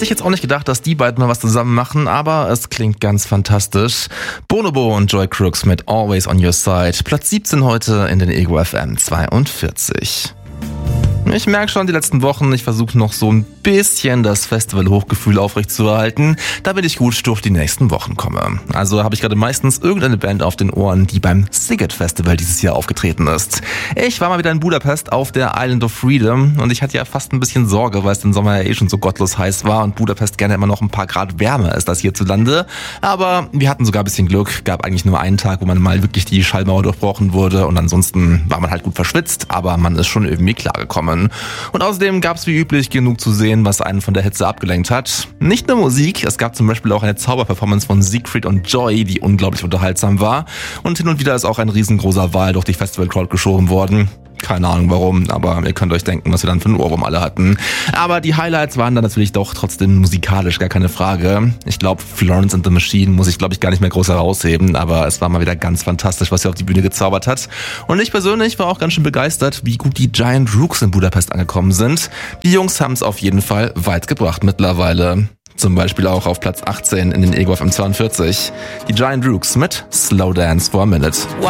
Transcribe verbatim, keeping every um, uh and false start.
Hätte ich jetzt auch nicht gedacht, dass die beiden mal was zusammen machen, aber es klingt ganz fantastisch. Bonobo und Joy Crooks mit Always on Your Side. Platz siebzehn heute in den Ego F M zweiundvierzig. Ich merke schon die letzten Wochen, ich versuche noch so ein bisschen das Festival-Hochgefühl aufrechtzuerhalten, damit ich gut durch die nächsten Wochen komme. Also habe ich gerade meistens irgendeine Band auf den Ohren, die beim Sziget Festival dieses Jahr aufgetreten ist. Ich war mal wieder in Budapest auf der Island of Freedom und ich hatte ja fast ein bisschen Sorge, weil es im Sommer ja eh schon so gottlos heiß war und Budapest gerne immer noch ein paar Grad wärmer ist als hierzulande. Aber wir hatten sogar ein bisschen Glück, gab eigentlich nur einen Tag, wo man mal wirklich die Schallmauer durchbrochen wurde und ansonsten war man halt gut verschwitzt, aber man ist schon irgendwie klargekommen. Und außerdem gab es wie üblich genug zu sehen, was einen von der Hitze abgelenkt hat. Nicht nur Musik, es gab zum Beispiel auch eine Zauberperformance von Siegfried und Joy, die unglaublich unterhaltsam war. Und hin und wieder ist auch ein riesengroßer Wal durch die Festival-Crowd geschoben worden. Keine Ahnung warum, aber ihr könnt euch denken, was wir dann für einen Ohrwurm alle hatten. Aber die Highlights waren dann natürlich doch trotzdem musikalisch, gar keine Frage. Ich glaube, Florence and the Machine muss ich, glaube ich, gar nicht mehr groß herausheben, aber es war mal wieder ganz fantastisch, was sie auf die Bühne gezaubert hat. Und ich persönlich war auch ganz schön begeistert, wie gut die Giant Rooks in Budapest angekommen sind. Die Jungs haben es auf jeden Fall weit gebracht mittlerweile. Zum Beispiel auch auf Platz achtzehn in den Ego F M zweiundvierzig. Die Giant Rooks mit Slow Dance for a Minute.